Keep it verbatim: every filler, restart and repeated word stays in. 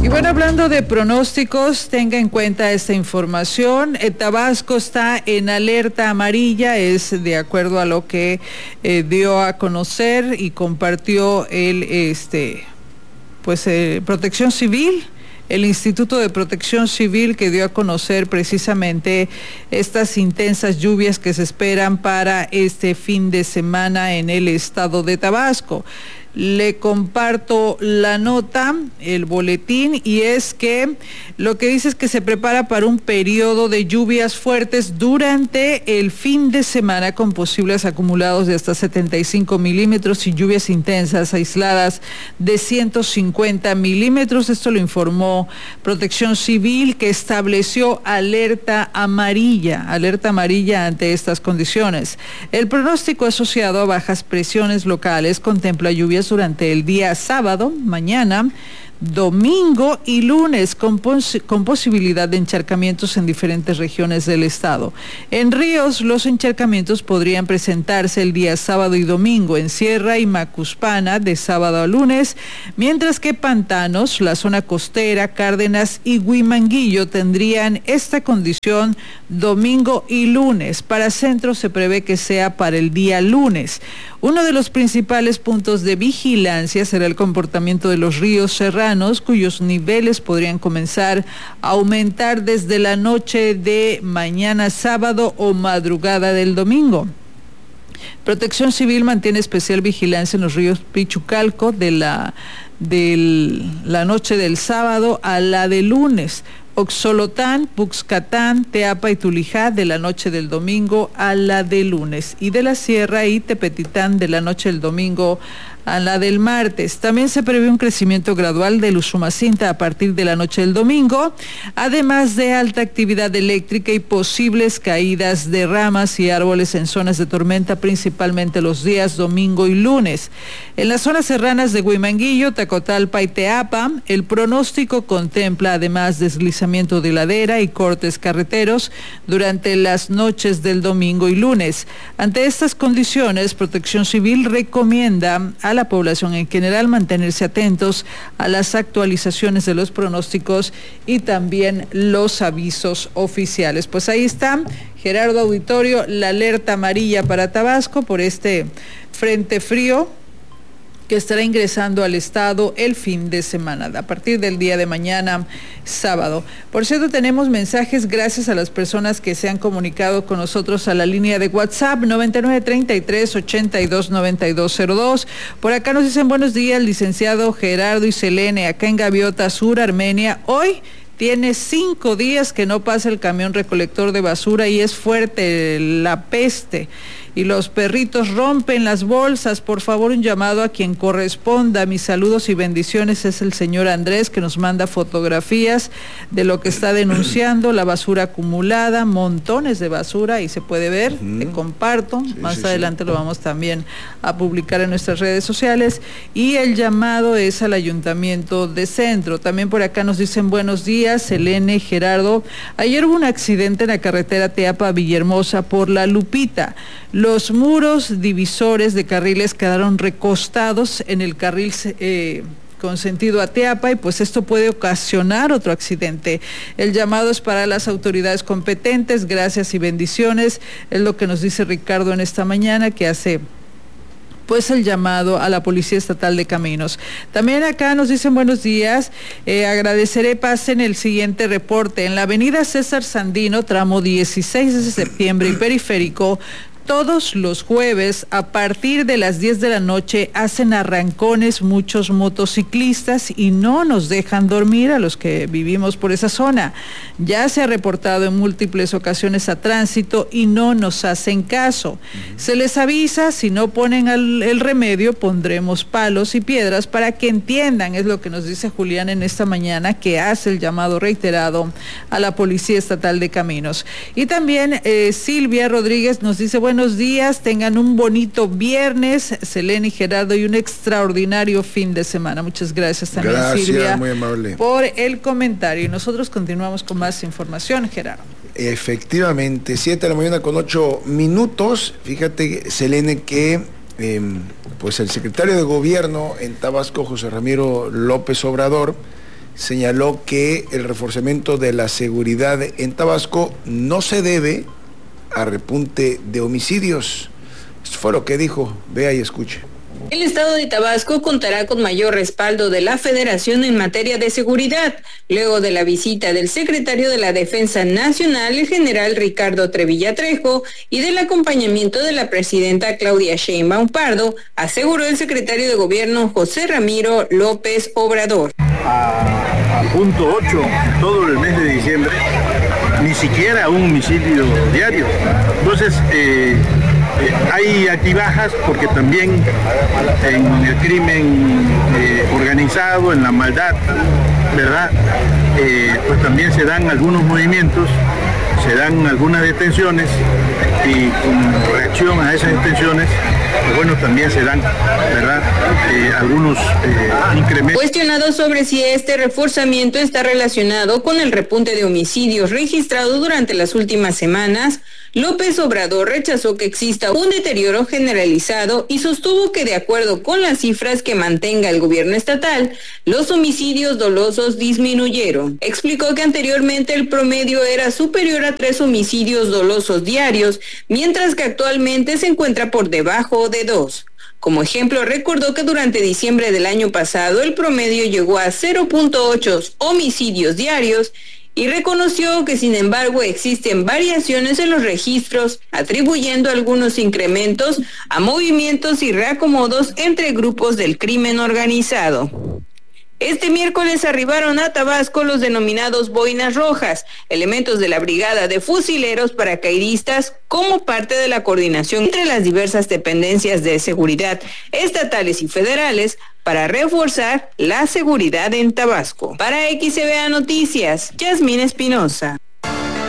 bueno, hablando de pronósticos, tenga en cuenta esta información. Eh, Tabasco está en alerta amarilla, es de acuerdo a lo que eh, dio a conocer y compartió el, este, pues, eh, Protección Civil. El Instituto de Protección Civil, que dio a conocer precisamente estas intensas lluvias que se esperan para este fin de semana en el estado de Tabasco. Le comparto la nota, el boletín, y es que lo que dice es que se prepara para un periodo de lluvias fuertes durante el fin de semana con posibles acumulados de hasta setenta y cinco milímetros y lluvias intensas aisladas de ciento cincuenta milímetros. Esto lo informó Protección Civil, que estableció alerta amarilla, alerta amarilla ante estas condiciones. El pronóstico asociado a bajas presiones locales contempla lluvias durante el día sábado, mañana, domingo y lunes, con, pos con posibilidad de encharcamientos en diferentes regiones del estado. En ríos, los encharcamientos podrían presentarse el día sábado y domingo en Sierra y Macuspana de sábado a lunes, mientras que pantanos, la zona costera, Cárdenas y Huimanguillo tendrían esta condición domingo y lunes. Para centro se prevé que sea para el día lunes. Uno de los principales puntos de vigilancia será el comportamiento de los ríos serranos, cuyos niveles podrían comenzar a aumentar desde la noche de mañana sábado o madrugada del domingo. Protección Civil mantiene especial vigilancia en los ríos Pichucalco de la, de la noche del sábado a la del lunes, Oxolotán, Puxcatán, Teapa y Tulijá de la noche del domingo a la del lunes, y de la Sierra y Tepetitán de la noche del domingo a la del martes. También se prevé un crecimiento gradual del Usumacinta a partir de la noche del domingo, además de alta actividad eléctrica y posibles caídas de ramas y árboles en zonas de tormenta, principalmente los días domingo y lunes. En las zonas serranas de Huimanguillo, Tacotalpa y Teapa, el pronóstico contempla además deslizamiento de ladera y cortes carreteros durante las noches del domingo y lunes. Ante estas condiciones, Protección Civil recomienda a la población en general mantenerse atentos a las actualizaciones de los pronósticos y también los avisos oficiales. Pues ahí está, Gerardo Auditorio, la alerta amarilla para Tabasco por este frente frío que estará ingresando al estado el fin de semana, a partir del día de mañana, sábado. Por cierto, tenemos mensajes gracias a las personas que se han comunicado con nosotros a la línea de WhatsApp noventa y nueve, treinta y tres, ochenta y dos, noventa y dos cero dos. Por acá nos dicen buenos días, licenciado Gerardo y Selene, acá en Gaviota Sur, Armenia. Hoy tiene cinco días que no pasa el camión recolector de basura y es fuerte la peste y los perritos rompen las bolsas. Por favor, un llamado a quien corresponda. Mis saludos y bendiciones. Es el señor Andrés, que nos manda fotografías de lo que está denunciando, la basura acumulada, montones de basura, y se puede ver, uh-huh. Te comparto, sí, más sí, adelante sí. Lo vamos también a publicar en nuestras redes sociales, y el llamado es al Ayuntamiento de Centro. También por acá nos dicen buenos días, Selene, Gerardo. Ayer hubo un accidente en la carretera Teapa-Villahermosa por La Lupita. Los muros divisores de carriles quedaron recostados en el carril eh, con sentido a Teapa, y pues esto puede ocasionar otro accidente. El llamado es para las autoridades competentes. Gracias y bendiciones. Es lo que nos dice Ricardo en esta mañana, que hace pues el llamado a la Policía Estatal de Caminos. También acá nos dicen buenos días, eh, agradeceré pasen el siguiente reporte. En la avenida César Sandino, tramo dieciséis de septiembre y Periférico, todos los jueves a partir de las diez de la noche hacen arrancones muchos motociclistas y no nos dejan dormir a los que vivimos por esa zona. Ya se ha reportado en múltiples ocasiones a tránsito y no nos hacen caso. Uh-huh. Se les avisa, si no ponen al, el remedio, pondremos palos y piedras para que entiendan, es lo que nos dice Julián en esta mañana, que hace el llamado reiterado a la Policía Estatal de Caminos. Y también eh, Silvia Rodríguez nos dice, bueno, buenos días, tengan un bonito viernes, Selene y Gerardo, y un extraordinario fin de semana. Muchas gracias también, gracias, Silvia, muy amable, por el comentario. Y nosotros continuamos con más información, Gerardo. Efectivamente, siete de la mañana con ocho minutos. Fíjate, Selene, que eh, pues el secretario de Gobierno en Tabasco, José Ramiro López Obrador, señaló que el reforzamiento de la seguridad en Tabasco no se debe a repunte de homicidios. Esto fue lo que dijo. Vea y escuche. El estado de Tabasco contará con mayor respaldo de la Federación en materia de seguridad, luego de la visita del secretario de la Defensa Nacional, el general Ricardo Trevilla Trejo, y del acompañamiento de la presidenta Claudia Sheinbaum Pardo, aseguró el secretario de Gobierno José Ramiro López Obrador. A, a punto ocho, todo el mes de diciembre, ni siquiera un homicidio diario. Entonces, eh, Eh, hay altibajas porque también en el crimen eh, organizado, en la maldad, ¿verdad? Eh, pues también se dan algunos movimientos, se dan algunas detenciones y con reacción a esas detenciones, pues bueno, también se dan, ¿verdad? Eh, algunos eh, incrementos. Cuestionado sobre si este reforzamiento está relacionado con el repunte de homicidios registrado durante las últimas semanas, López Obrador rechazó que exista un deterioro generalizado y sostuvo que de acuerdo con las cifras que mantenga el gobierno estatal, los homicidios dolosos disminuyeron. Explicó que anteriormente el promedio era superior a tres homicidios dolosos diarios, mientras que actualmente se encuentra por debajo de dos. Como ejemplo, recordó que durante diciembre del año pasado el promedio llegó a cero punto ocho homicidios diarios y reconoció que sin embargo existen variaciones en los registros, atribuyendo algunos incrementos a movimientos y reacomodos entre grupos del crimen organizado. Este miércoles arribaron a Tabasco los denominados boinas rojas, elementos de la Brigada de Fusileros Paracaidistas, como parte de la coordinación entre las diversas dependencias de seguridad estatales y federales para reforzar la seguridad en Tabasco. Para X C B A Noticias, Yasmín Espinosa.